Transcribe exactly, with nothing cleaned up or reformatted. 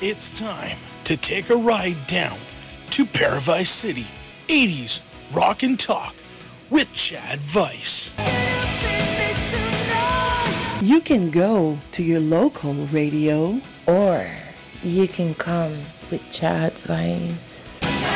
It's time to take a ride down to Paradise City, eighties Rock and Talk with Chad Vice. You can go to your local radio, or you can come with Chad Vice.